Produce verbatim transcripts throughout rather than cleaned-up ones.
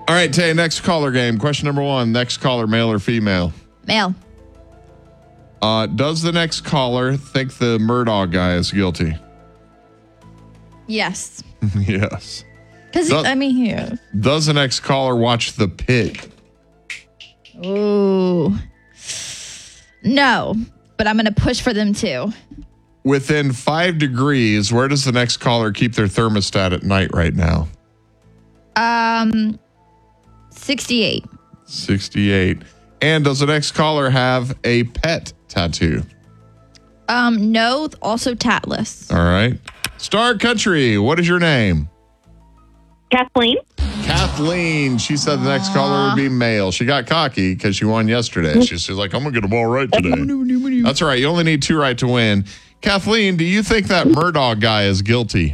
All right, Tay, next caller game. Question number one. Next caller, male or female? Male. Uh, does the next caller think the Murdaugh guy is guilty? Yes. Yes. Because, I mean, yeah. Does the next caller watch The Pit? Ooh. No, but I'm going to push for them too. Within five degrees, where does the next caller keep their thermostat at night right now? Um, sixty-eight. sixty-eight. And does the next caller have a pet tattoo? Um, no, also tatless. All right. Star Country, what is your name? Kathleen. Kathleen. She said the next caller would be male. She got cocky because she won yesterday. She's, she's like, I'm going to get them all right today. That's all right. You only need two right to win. Kathleen, do you think that Murdaugh guy is guilty?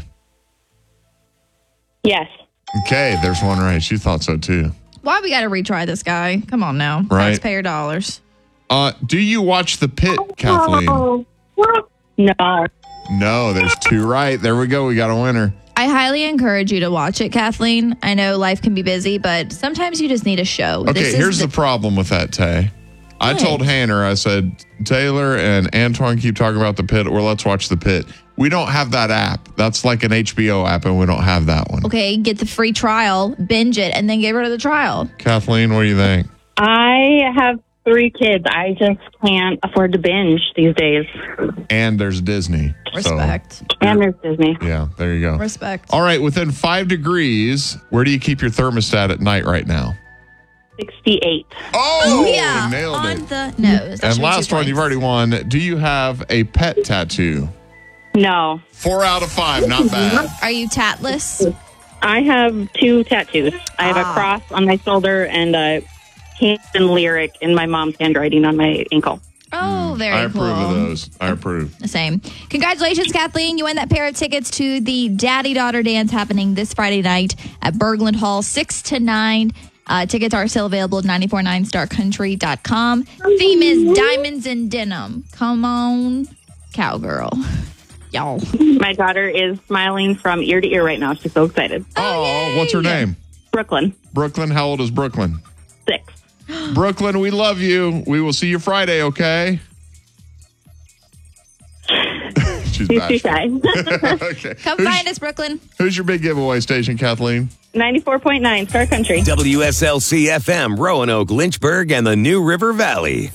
Yes. Okay, there's one right. She thought so too. Why we got to retry this guy? Come on now. Right. Taxpayer dollars. Uh, do you watch The Pit, Kathleen? No. No, there's two right. There we go. We got a winner. I highly encourage you to watch it, Kathleen. I know life can be busy, but sometimes you just need a show. Okay, This is here's the, the problem with that, Tay. I What? told Hanner, I said, Taylor and Antoine keep talking about The Pit, or let's watch The Pit. We don't have that app. That's like an H B O app, and we don't have that one. Okay, get the free trial, binge it, and then get rid of the trial. Kathleen, what do you think? I have three kids. I just can't afford to binge these days. And there's Disney. Respect. So, And there's Disney. yeah, there you go. Respect. All right, within five degrees, where do you keep your thermostat at night right now? sixty-eight. Oh, yeah, nailed on it. the nose. That And should be last two one, you've points. already won. Do you have a pet tattoo? No. Four out of five, not bad. Are you tatless? I have two tattoos. I have Ah. a cross on my shoulder and a Hanson lyric in my mom's handwriting on my ankle. Oh, very I cool. approve of those. I approve. Same. Congratulations, Kathleen. You win that pair of tickets to the Daddy-Daughter Dance happening this Friday night at Berglund Hall, six to nine. Uh, tickets are still available at nine four nine star country dot com. Theme is Diamonds and Denim. Come on, cowgirl. Y'all. My daughter is smiling from ear to ear right now. She's so excited. Oh, what's her name? Brooklyn, Brooklyn. How old is Brooklyn? six. Brooklyn, we love you. We will see you Friday, okay? She's She's too bashful. shy. Okay. Come Who's, find us, Brooklyn. who's your big giveaway station, Kathleen? ninety-four point nine Star Country. W S L C F M, Roanoke, Lynchburg, and the New River Valley.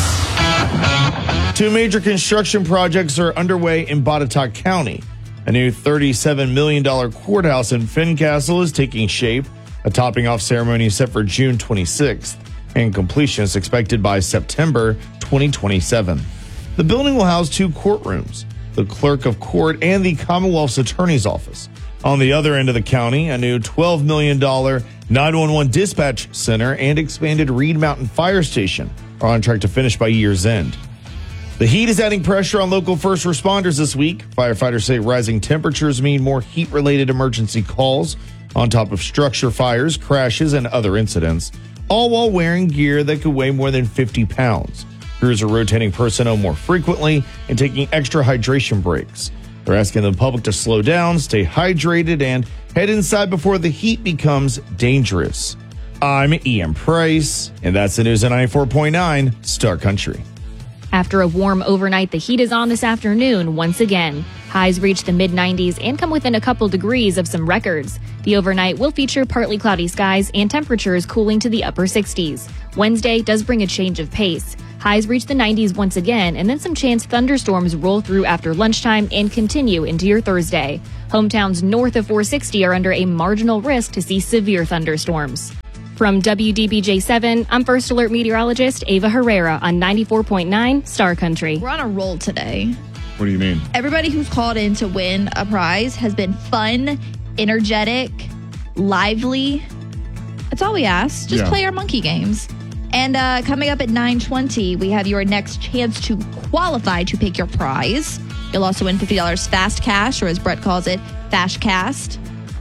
Two major construction projects are underway in Botetourt County. A new thirty-seven million dollars courthouse in Fincastle is taking shape. A topping off ceremony is set for June twenty-sixth, and completion is expected by September twenty twenty-seven. The building will house two courtrooms, the clerk of court and the Commonwealth's attorney's office. On the other end of the county, a new twelve million dollars nine one one dispatch center and expanded Reed Mountain Fire Station are on track to finish by year's end. The heat is adding pressure on local first responders this week. Firefighters say rising temperatures mean more heat-related emergency calls, on top of structure fires, crashes, and other incidents, all while wearing gear that could weigh more than fifty pounds. Crews are rotating personnel more frequently and taking extra hydration breaks. They're asking the public to slow down, stay hydrated, and head inside before the heat becomes dangerous. I'm Ian Price, and that's the news at ninety-four point nine Star Country. After a warm overnight, the heat is on this afternoon once again. Highs reach the mid nineties and come within a couple degrees of some records. The overnight will feature partly cloudy skies and temperatures cooling to the upper sixties. Wednesday does bring a change of pace. Highs reach the nineties once again, and then some chance thunderstorms roll through after lunchtime and continue into your Thursday. Hometowns north of four sixty are under a marginal risk to see severe thunderstorms. From W D B J seven, I'm First Alert meteorologist Ava Herrera on ninety-four point nine Star Country. We're on a roll today. What do you mean? Everybody who's called in to win a prize has been fun, energetic, lively. That's all we ask. Just Yeah. play our monkey games. And uh, coming up at nine twenty, we have your next chance to qualify to pick your prize. You'll also win fifty dollars fast cash, or as Brett calls it, Fast Cast.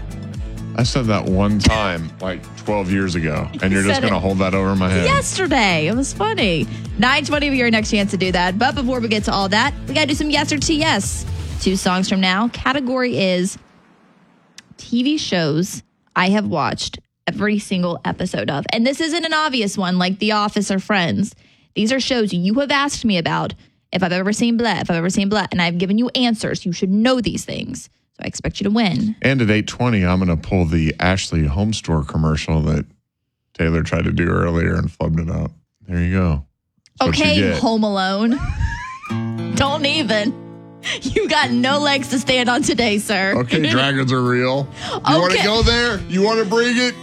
I said that one time like twelve years ago, and you're just said going to it hold that over my head. Yesterday. It was funny. nine twenty will be your next chance to do that. But before we get to all that, we got to do some yes or T yes. Two songs from now. Category is T V shows I have watched every single episode of. And this isn't an obvious one like The Office or Friends. These are shows you have asked me about. If I've ever seen blah, if I've ever seen blah, and I've given you answers, you should know these things. So I expect you to win. And at eight twenty, I'm going to pull the Ashley Home Store commercial that Taylor tried to do earlier and flubbed it up. There you go. That's what you Okay, get. Home Alone. Don't even. You got no legs to stand on today, sir. Okay, dragons are real. You want to Okay. go there? You want to bring it?